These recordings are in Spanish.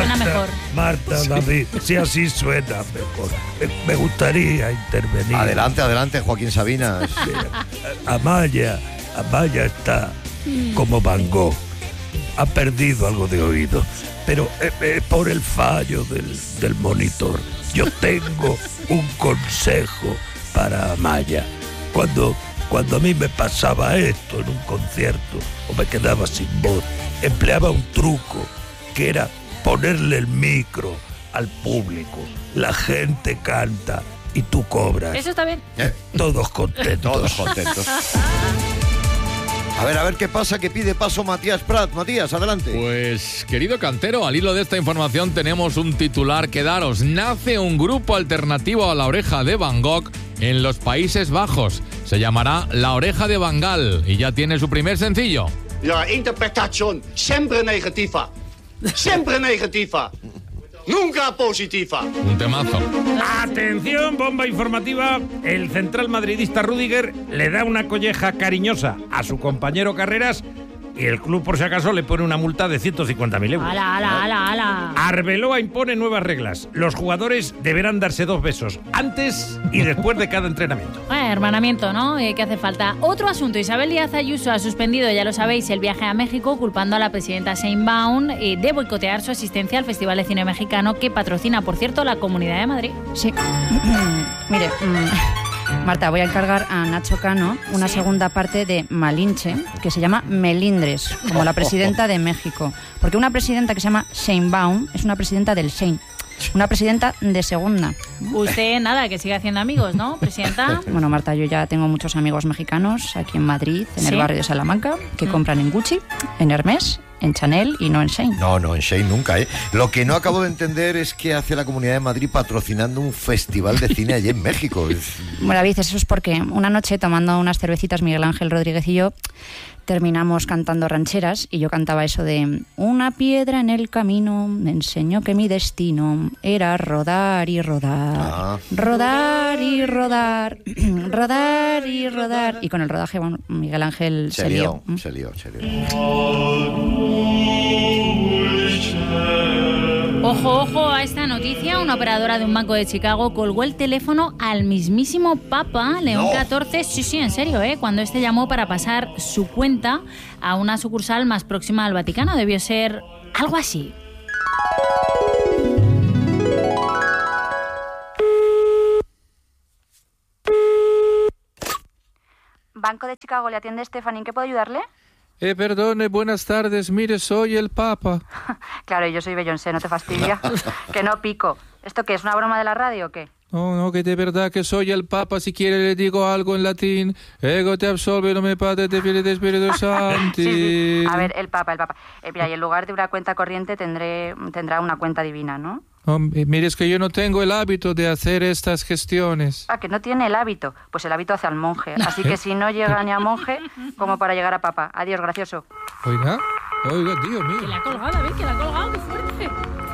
suena mejor. Marta, David, si así suena mejor. Me gustaría intervenir. Adelante, Joaquín Sabinas. Amaya está como Van Gogh. Ha perdido algo de oído, pero es por el fallo del monitor. Yo tengo un consejo para Amaya. Cuando a mí me pasaba esto en un concierto o me quedaba sin voz, empleaba un truco que era ponerle el micro al público. La gente canta y tú cobras. Eso está bien. Todos contentos. A ver qué pasa, que pide paso Matías Prat. Matías, adelante. Pues, querido Cantero, al hilo de esta información tenemos un titular que daros. Nace un grupo alternativo a La Oreja de Van Gogh en los Países Bajos. Se llamará La Oreja de Van Gaal y ya tiene su primer sencillo. La interpretación siempre negativa. Siempre negativa. Nunca positiva. Un temazo. Atención, bomba informativa. El central madridista Rüdiger le da una colleja cariñosa a su compañero Carreras y el club, por si acaso, le pone una multa de 150.000 euros. ¡Hala! Arbeloa impone nuevas reglas. Los jugadores deberán darse 2 besos antes y después de cada entrenamiento. Hermanamiento, ¿no? ¿Qué hace falta? Otro asunto. Isabel Díaz Ayuso ha suspendido, ya lo sabéis, el viaje a México, culpando a la presidenta Sheinbaum de boicotear su asistencia al Festival de Cine Mexicano, que patrocina, por cierto, la Comunidad de Madrid. Sí. Mire, Marta, voy a encargar a Nacho Cano una segunda parte de Malinche, que se llama Melindres, como la presidenta de México. Porque una presidenta que se llama Sheinbaum es una presidenta del Shein. Una presidenta de segunda. Usted, nada, que siga haciendo amigos, ¿no, presidenta? Bueno, Marta, yo ya tengo muchos amigos mexicanos aquí en Madrid, en el barrio de Salamanca, que compran en Gucci, en Hermès, en Chanel y no en Shein. No, en Shein nunca, ¿eh? Lo que no acabo de entender es qué hace la Comunidad de Madrid patrocinando un festival de cine allí en México. Bueno, David, eso es porque una noche tomando unas cervecitas Miguel Ángel Rodríguez y yo terminamos cantando rancheras y yo cantaba eso de: una piedra en el camino me enseñó que mi destino era rodar y rodar, rodar y rodar, rodar y rodar. Y con el rodaje, bueno, Miguel Ángel se lió. Ojo a esta noticia. Una operadora de un banco de Chicago colgó el teléfono al mismísimo Papa León XIV. Sí, en serio, cuando este llamó para pasar su cuenta a una sucursal más próxima al Vaticano. Debió ser algo así. Banco de Chicago, ¿le atiende Stephanie? ¿En qué puedo ayudarle? Perdone, buenas tardes. Mire, soy el Papa. Claro, yo soy Beyoncé, no te fastidia. Que no pico. ¿Esto qué es, una broma de la radio o qué? No, que de verdad que soy el Papa. Si quiere le digo algo en latín. Ego te absolve, no me padre, te fiere de Espíritu Santo. Sí. A ver, el Papa. Mira, y en lugar de una cuenta corriente tendrá una cuenta divina, ¿no? Mire, es que yo no tengo el hábito de hacer estas gestiones. Que no tiene el hábito. Pues el hábito hace al monje. Así que si no llega ni a monje, como para llegar a Papa. Adiós, gracioso. Oiga, Dios mío. Que la ha colgado, David, que la ha colgado, qué fuerte.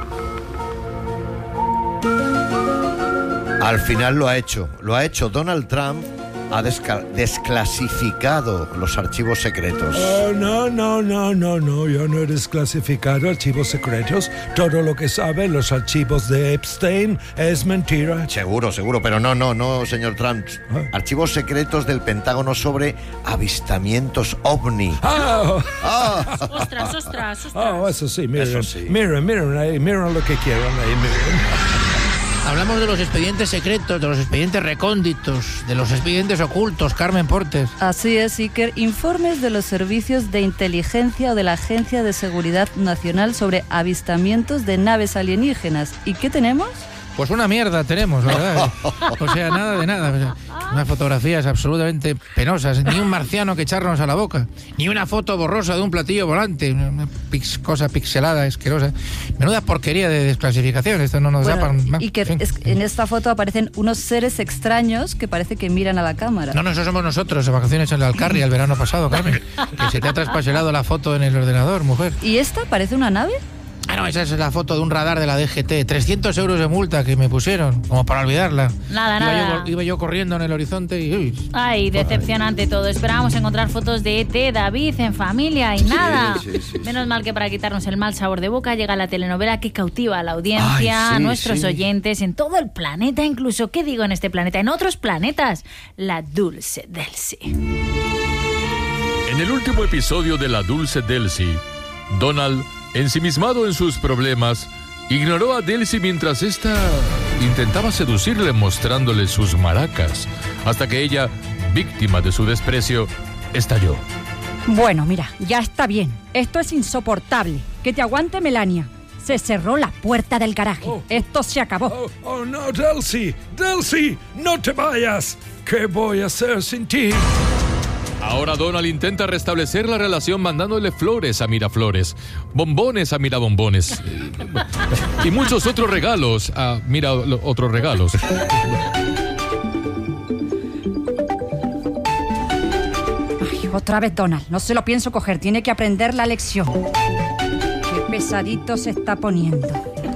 Al final lo ha hecho. Donald Trump ha desclasificado los archivos secretos. No, yo no he desclasificado archivos secretos. Todo lo que saben los archivos de Epstein es mentira. Seguro, pero no, señor Trump. Archivos secretos del Pentágono sobre avistamientos ovni. Ostras. Eso sí, miren lo que quieran ahí, miren. Hablamos de los expedientes secretos, de los expedientes recónditos, de los expedientes ocultos, Carmen Portes. Así es, Iker. Informes de los servicios de inteligencia o de la Agencia de Seguridad Nacional sobre avistamientos de naves alienígenas. ¿Y qué tenemos? Pues una mierda tenemos, la verdad. O sea, nada de nada. Unas fotografías absolutamente penosas. Ni un marciano que echarnos a la boca. Ni una foto borrosa de un platillo volante. Una cosa pixelada, asquerosa. Menuda porquería de desclasificación. Esto no nos da para... Y que en esta foto aparecen unos seres extraños que parece que miran a la cámara. No, eso somos nosotros. De vacaciones en la Alcarria el verano pasado, Carmen. Que se te ha traspasado la foto en el ordenador, mujer. ¿Y esta parece una nave? Ah, no, esa es la foto de un radar de la DGT. 300 euros de multa que me pusieron, como para olvidarla. Nada. Iba yo corriendo en el horizonte y... Uy. Ay, decepcionante todo. Esperábamos encontrar fotos de ET, David, en familia y nada. Sí. Menos mal que para quitarnos el mal sabor de boca llega la telenovela que cautiva a la audiencia, Ay, a nuestros oyentes, en todo el planeta, incluso, ¿qué digo en este planeta? En otros planetas. La Dulce Delcy. En el último episodio de La Dulce Delcy, Donald, ensimismado en sus problemas, ignoró a Delcy mientras ésta intentaba seducirle mostrándole sus maracas, hasta que ella, víctima de su desprecio, estalló. Bueno, mira, ya está bien. Esto es insoportable. Que te aguante, Melania. Se cerró la puerta del garaje. Esto se acabó. Oh, no, Delcy, no te vayas. ¿Qué voy a hacer sin ti? Ahora Donald intenta restablecer la relación mandándole flores a Miraflores, bombones a Mirabombones y muchos otros regalos a otros regalos. Ay, otra vez Donald. No se lo pienso coger. Tiene que aprender la lección. Qué pesadito se está poniendo.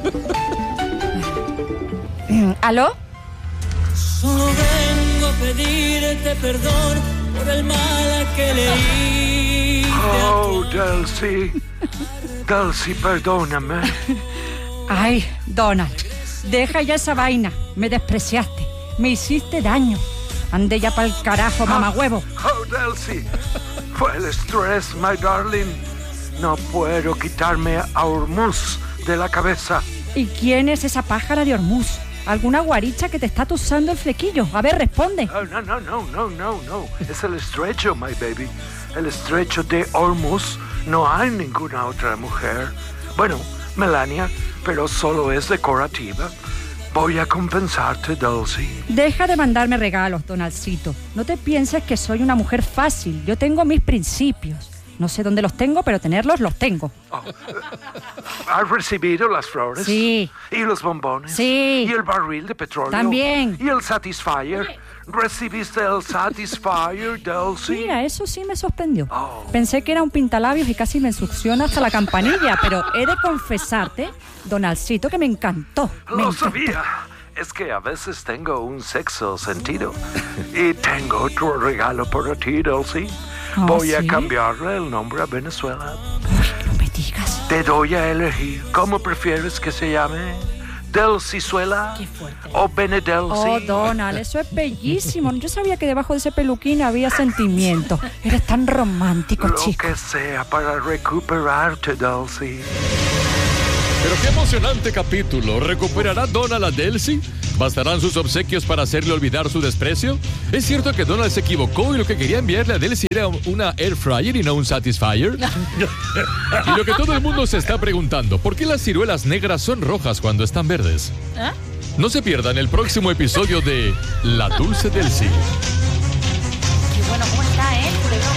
¿Aló? Solo vengo a pedirte perdón por el mal que le hice. Oh, Delcy, perdóname. Ay, Donald, deja ya esa vaina. Me despreciaste. Me hiciste daño. Ande ya pa'l carajo, mamagüevo. Oh, Delcy, fue el estrés, my darling. No puedo quitarme a Hormuz de la cabeza. ¿Y quién es esa pájara de Hormuz? ¿Alguna guaricha que te está tusando el flequillo? A ver, responde. Oh, no. Es el estrecho, my baby. El estrecho de Hormuz. No hay ninguna otra mujer. Bueno, Melania, pero solo es decorativa. Voy a compensarte, Delcy. Deja de mandarme regalos, Donaldcito. No te pienses que soy una mujer fácil. Yo tengo mis principios. No sé dónde los tengo, pero tenerlos los tengo. Oh. ¿Has recibido las flores? Sí. ¿Y los bombones? Sí. ¿Y el barril de petróleo? También. ¿Y el Satisfyer? ¿Recibiste el Satisfyer, Delcy? Mira, eso sí me sorprendió. Pensé que era un pintalabios y casi me succiona hasta la campanilla, pero he de confesarte, Donaldcito, que me encantó. Lo sabía. Es que a veces tengo un sexto sentido. Y tengo otro regalo para ti, Delcy. Voy a cambiarle el nombre a Venezuela. Uy, no me digas. Te doy a elegir. ¿Cómo prefieres que se llame? ¿Delcizuela? Qué fuerte. ¿O Benedelcy? Oh, Donald, eso es bellísimo. Yo sabía que debajo de ese peluquín había sentimiento. Eres tan romántico, chico. Lo que sea para recuperarte, Delcy. Pero qué emocionante capítulo. ¿Recuperará Donald a Delcy? ¿Bastarán sus obsequios para hacerle olvidar su desprecio? ¿Es cierto que Donald se equivocó y lo que quería enviarle a Delcy era una air fryer y no un Satisfyer? Y lo que todo el mundo se está preguntando, ¿por qué las ciruelas negras son rojas cuando están verdes? No se pierdan el próximo episodio de La Dulce Delcy. Qué bueno, ¿cómo está, culebrón?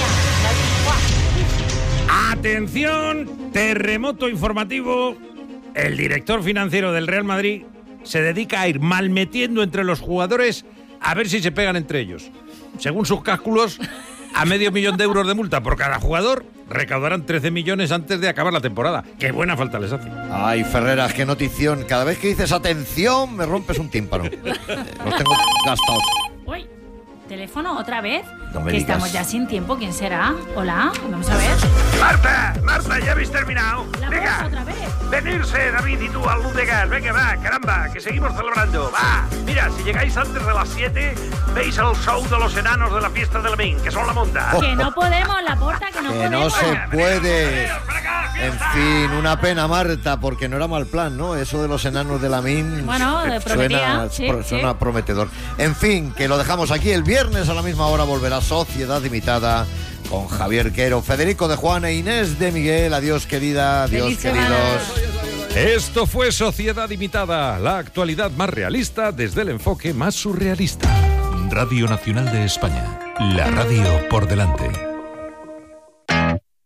Madre mía. Atención, terremoto informativo. El director financiero del Real Madrid se dedica a ir malmetiendo entre los jugadores a ver si se pegan entre ellos. Según sus cálculos, a $500,000 de multa por cada jugador, recaudarán 13 millones antes de acabar la temporada. ¡Qué buena falta les hace! Ay, Ferreras, qué notición. Cada vez que dices atención, me rompes un tímpano. Los tengo gastados. Uy, ¿teléfono otra vez? No me que digas. estamos ya sin tiempo. ¿Quién será? Hola, vamos a ver. Marta, ¿ya habéis terminado? La voz otra vez. Venirse, David y tú, al Luz de Gas. Venga, va, caramba, que seguimos celebrando. Va, mira, si llegáis antes de las 7, veis el show de los enanos de la fiesta de la Min, que son la monda. Que no podemos, la porta, que no Que podemos. no se puede. En fin, una pena, Marta, porque no era mal plan, ¿no? Eso de los enanos de la Min Bueno, prometía, suena prometedor. En fin, que lo dejamos aquí. El viernes a la misma hora volverá Sociedad Limitada con Javier Quero, Federico de Juan e Inés de Miguel. Adiós, querida. Adiós, Feliz semana. queridos. Esto fue Sociedad Limitada, la actualidad más realista desde el enfoque más surrealista. Radio Nacional de España, la radio por delante.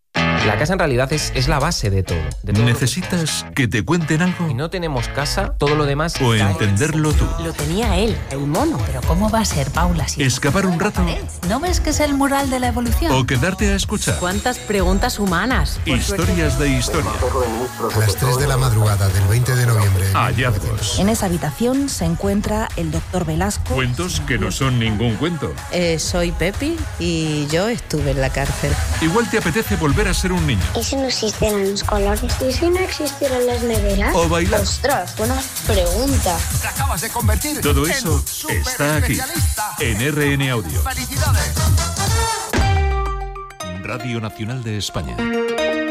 La casa en realidad es la base de todo. ¿Necesitas que te cuenten algo? Si no tenemos casa, todo lo demás... ¿O entenderlo tú? Lo tenía él, el mono. Pero ¿cómo va a ser, Paula? Si ¿Escapar un rato? ¿No ves que es el mural de la evolución? ¿O quedarte a escuchar? ¿Cuántas preguntas humanas? Historias de historia. A las 3 de la madrugada del 20 de noviembre. Hallazgos. En esa habitación se encuentra el doctor Velasco. Cuentos que no son ningún cuento. Soy Pepi y yo estuve en la cárcel. Igual te apetece volver a ser un niño. ¿Y si no existieran los colores? ¿Y si no existieran las neveras? O bailar. ¡Ostras, buena pregunta! Te acabas de convertir. Todo eso está aquí, en RN Audio. ¡Felicidades! Radio Nacional de España.